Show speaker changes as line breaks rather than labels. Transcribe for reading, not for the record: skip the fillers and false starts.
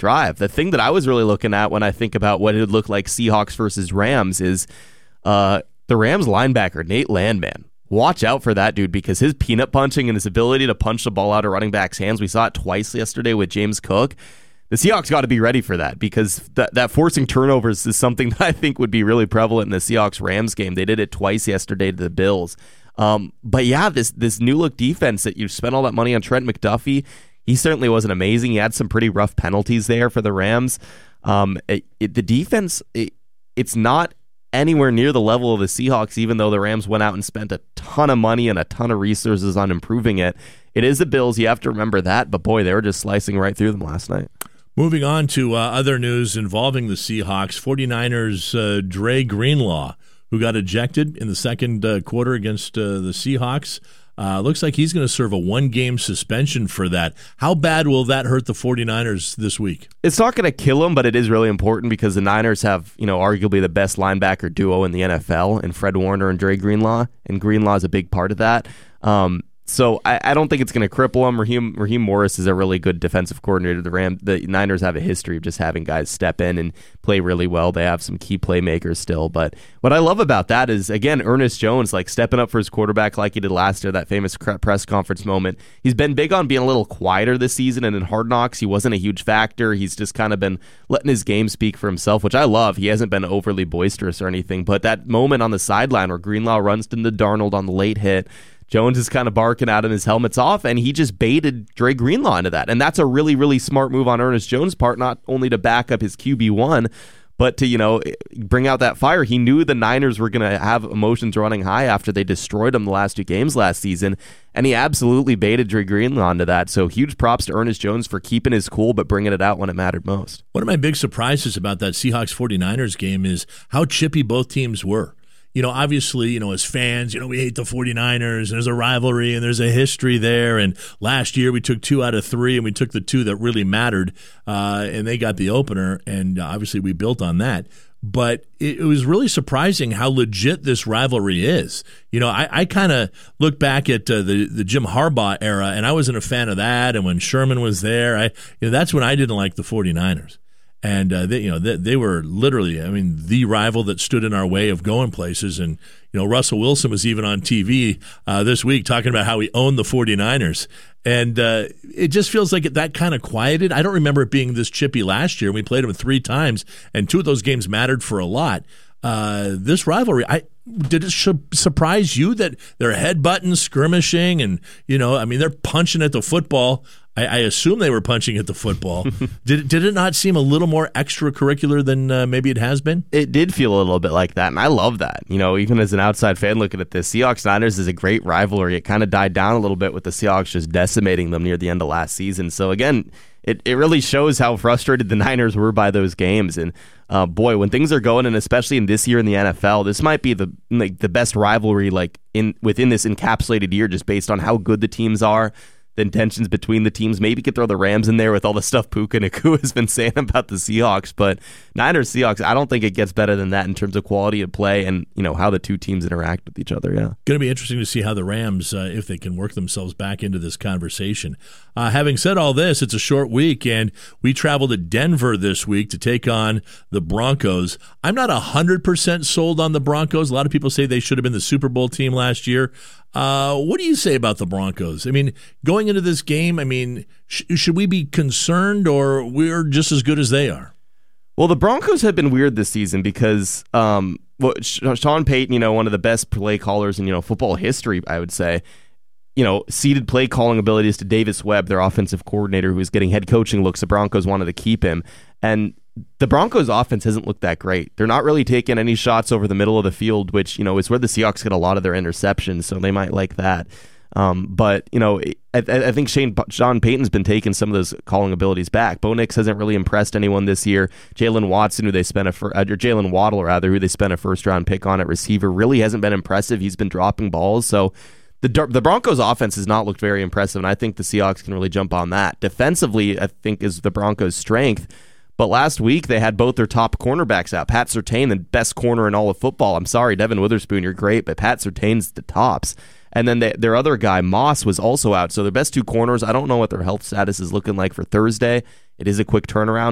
drive. The thing that I was really looking at when I think about what it would look like Seahawks versus Rams is the Rams linebacker, Nate Landman. Watch out for that dude, because his peanut punching and his ability to punch the ball out of running backs' hands, we saw it twice yesterday with James Cook. The Seahawks got to be ready for that, because that forcing turnovers is something that I think would be really prevalent in the Seahawks-Rams game. They did it twice yesterday to the Bills. But yeah, this new-look defense that you spent all that money on Trent McDuffie, he certainly wasn't amazing. He had some pretty rough penalties there for the Rams. The defense, it's not anywhere near the level of the Seahawks, even though the Rams went out and spent a ton of money and a ton of resources on improving it. It is the Bills, you have to remember that, but boy, they were just slicing right through them last night.
Moving on to other news involving the Seahawks, 49ers Dre Greenlaw, who got ejected in the second quarter against the Seahawks. Looks like he's going to serve a one-game suspension for that. How bad will that hurt the 49ers this week?
It's not going to kill them, but it is really important because the Niners have, arguably the best linebacker duo in the NFL, and Fred Warner and Dre Greenlaw, and Greenlaw is a big part of that. So I don't think it's going to cripple them. Raheem Morris is a really good defensive coordinator. The Niners have a history of just having guys step in and play really well. They have some key playmakers still. But what I love about that is, again, Ernest Jones, like stepping up for his quarterback like he did last year, that famous press conference moment. He's been big on being a little quieter this season, and in Hard Knocks, he wasn't a huge factor. He's just kind of been letting his game speak for himself, which I love. He hasn't been overly boisterous or anything. But that moment on the sideline where Greenlaw runs into Darnold on the late hit, Jones is kind of barking at him, his helmet's off, and he just baited Dre Greenlaw into that. And that's a really, really smart move on Ernest Jones' part, not only to back up his QB1, but to, bring out that fire. He knew the Niners were going to have emotions running high after they destroyed him the last two games last season, and he absolutely baited Dre Greenlaw into that. So huge props to Ernest Jones for keeping his cool but bringing it out when it mattered most.
One of my big surprises about that Seahawks-49ers game is how chippy both teams were. Obviously, as fans, we hate the 49ers, and there's a rivalry, and there's a history there, and last year we took 2 out of 3, and we took the 2 that really mattered, and they got the opener, and obviously we built on that. But it was really surprising how legit this rivalry is. I kind of look back at the Jim Harbaugh era, and I wasn't a fan of that, and when Sherman was there, that's when I didn't like the 49ers. And they were literally, the rival that stood in our way of going places. And Russell Wilson was even on TV this week talking about how he owned the 49ers. And it just feels like that kind of quieted. I don't remember it being this chippy last year. We played them 3 times, and 2 of those games mattered for a lot. This rivalry, did it surprise you that they're headbutting, skirmishing, and they're punching at the football? I assume they were punching at the football. Did it not seem a little more extracurricular than maybe it has been?
It did feel a little bit like that, and I love that. Even as an outside fan looking at this, Seahawks-Niners is a great rivalry. It kind of died down a little bit with the Seahawks just decimating them near the end of last season. So again, it really shows how frustrated the Niners were by those games. And boy, when things are going, and especially in this year in the NFL, this might be the best rivalry within this encapsulated year, just based on how good the teams are. The intentions between the teams. Maybe could throw the Rams in there with all the stuff Puka Nacua has been saying about the Seahawks, but Niners-Seahawks, I don't think it gets better than that in terms of quality of play and how the two teams interact with each other. Yeah,
going to be interesting to see how the Rams, if they can work themselves back into this conversation. Having said all this, it's a short week, and we travel to Denver this week to take on the Broncos. I'm not 100% sold on the Broncos. A lot of people say they should have been the Super Bowl team last year. What do you say about the Broncos? Going into this game, should we be concerned, or we're just as good as they are?
Well, the Broncos have been weird this season because Sean Payton, one of the best play callers in football history, I would say, ceded play calling abilities to Davis Webb, their offensive coordinator, who was getting head coaching looks. The Broncos wanted to keep him, and the Broncos' offense hasn't looked that great. They're not really taking any shots over the middle of the field, which, is where the Seahawks get a lot of their interceptions, so they might like that. But I think Sean Payton's been taking some of those calling abilities back. Bo Nix hasn't really impressed anyone this year. Jalen Waddle, who they spent a first-round pick on at receiver, really hasn't been impressive. He's been dropping balls, so the Broncos' offense has not looked very impressive, and I think the Seahawks can really jump on that. Defensively, I think, is the Broncos' strength. But last week, they had both their top cornerbacks out. Pat Surtain, the best corner in all of football. I'm sorry, Devin Witherspoon, you're great, but Pat Surtain's the tops. And then their other guy, Moss, was also out. So their best 2 corners, I don't know what their health status is looking like for Thursday. It is a quick turnaround.